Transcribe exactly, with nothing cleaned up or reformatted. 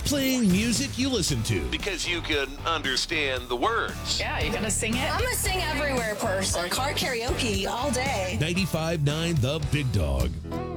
Playing music you listen to. Because you can understand the words. Yeah, you gotta sing it. I'm a sing everywhere person. Car karaoke all day. ninety-five point nine The Big Dog.